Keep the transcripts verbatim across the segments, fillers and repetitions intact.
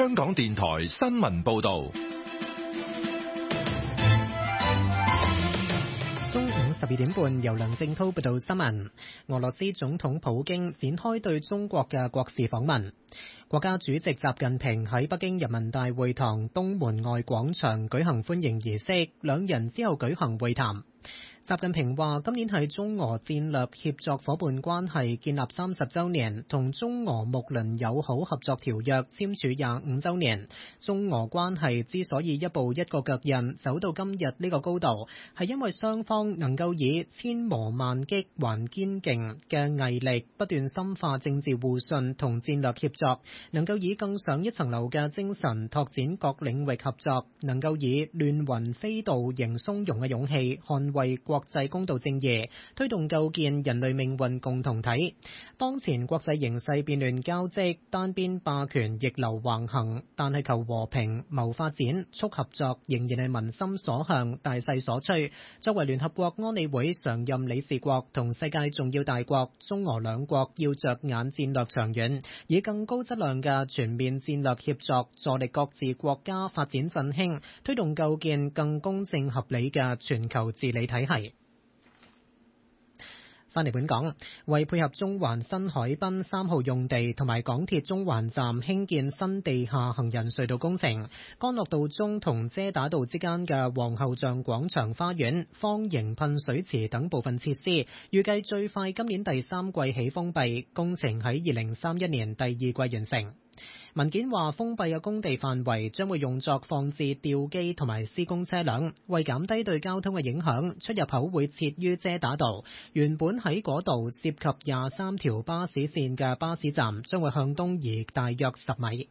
香港電台新聞報道。 中午十二點半，由梁正濤報道新聞。俄羅斯總統普京展開對中國嘅國事訪問。國家主席習近平喺北京人民大會堂東門外廣場舉行歡迎儀式，兩人之後舉行會談。習近平話：今年係中俄戰略協作伙伴關係建立三十週年，同中俄睦鄰友好合作條約簽署廿五週年。中俄關係之所以一步一個腳印走到今日呢個高度，係因為雙方能夠以千磨萬擊還堅勁嘅毅力，不斷深化政治互信同戰略協作，能夠以更上一層樓嘅精神拓展各領域合作，能夠以亂雲飛渡迎松茸嘅勇氣捍衛國際公道正義，推動構建人類命運共同體。當前國際形勢變亂交織，單邊霸權逆流橫行，但係求和平、謀發展、促合作仍然係民心所向、大勢所趨。作為聯合國安理會常任理事國同世界重要大國，中俄兩國要着眼戰略長遠，以更高質量嘅全面戰略協作，助力各自國家發展振興，推動構建更公正合理嘅全球治理體系。翻嚟本港，為配合中環新海濱三號用地同埋港鐵中環站興建新地下行人隧道工程，干諾道中同遮打道之間嘅皇后像廣場花園、方形噴水池等部分設施，預計最快今年第三季起封閉，工程喺二零三一年第二季完成。文件話，封閉嘅工地範圍將會用作放置吊機同埋施工車輛，為減低對交通嘅影響，出入口會設於遮打道。原本喺嗰度涉及廿三條巴士線嘅巴士站，將會向東移大約十米。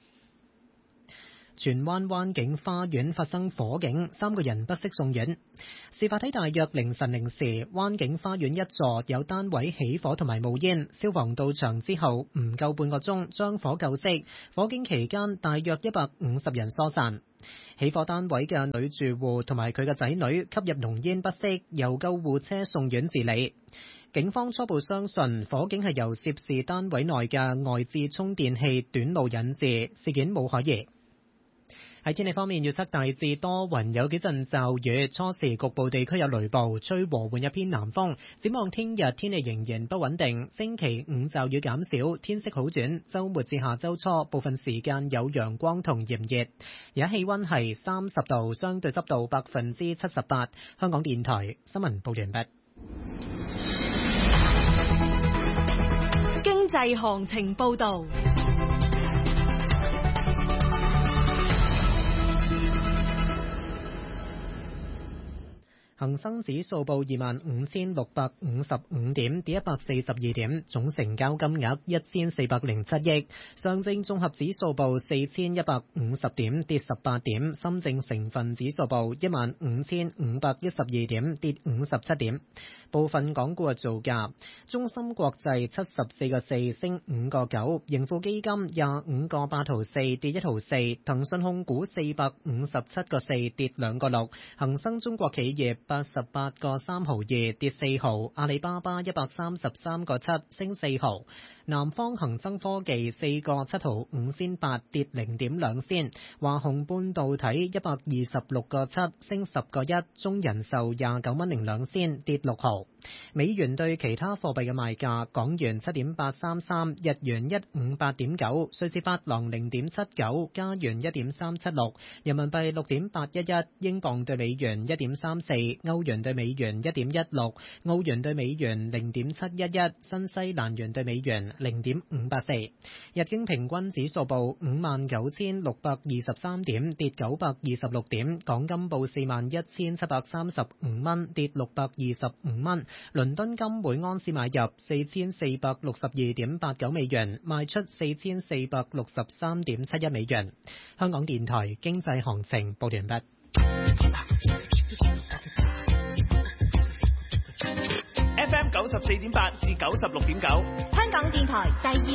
荃灣灣景花園發生火警，三個人不適送院。事發喺大約凌晨零時，灣景花園一座有單位起火同埋冒煙，消防到場之後唔夠半個鐘將火救熄。火警期間大約一百五十人疏散。起火單位嘅女住戶同埋佢嘅仔女吸入濃煙不適，由救護車送院治理。警方初步相信火警係由涉事單位內嘅外置充電器短路引致，事件冇可疑。喺天氣方面，預測大致多雲，有幾陣驟雨，初時局部地區有雷暴，吹和緩一偏南風。展望聽日天氣仍然不穩定，星期五驟雨減少，天色好轉，週末至下週初部分時間有陽光同炎熱。而家氣溫係三十度，相對濕度百分之七十八。香港電台新聞報完畢。 經濟行情報導。 恒生指數報二萬五千六百五十五點，跌一百四十二點，總成交金額一千四百零七億。上證綜合指數報四千一百五十點，跌十八點。深證成分指數報一萬五千五百一十二點，跌五十七點。部分港股嘅造價：中芯國際七十四個四升五個九，盈富基金廿五個八毫四跌一毫四，騰訊控股四百五十七個四跌兩個六，恒生中國企業八十八個三毫二跌四毫，阿里巴巴一百三十三個七升四毫，南方恒生科技四個七毫五仙八跌零點兩仙，華虹半導體一百二十六個七升十個一，中人壽廿九蚊零兩仙跌六毫。美元對其他貨幣嘅賣價：港元七點八三三，日元一五八點九，瑞士法郎零點七九，加元一點三七六，人民幣六點八一一，英鎊對美元一點三四，歐元對美元一點一六，澳元對美元零點七一一，新西蘭元對美元零點五八四。日經平均指數報五萬九千六百二十三點，跌九百二十六點。港金報四萬一千七百三十五蚊，跌六百二十五蚊。倫敦金每盎司買入四千四百六十二點八九美元，賣出四千四百六十三點七一美元。香港電台經濟行情報完畢。 F M 九十四點八至九十六點九， 香港電台第二